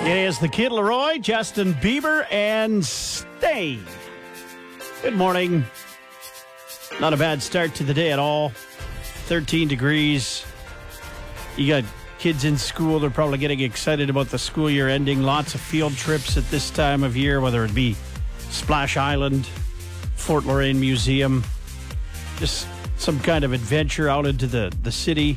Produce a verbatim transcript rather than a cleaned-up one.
It is the Kid Leroy, Justin Bieber, and Stay. Good morning. Not a bad start to the day at all. thirteen degrees. You got kids in school. They're probably getting excited about the school year ending. Lots of field trips at this time of year, whether it be Splash Island, Fort Loraine Museum, just some kind of adventure out into the, the city.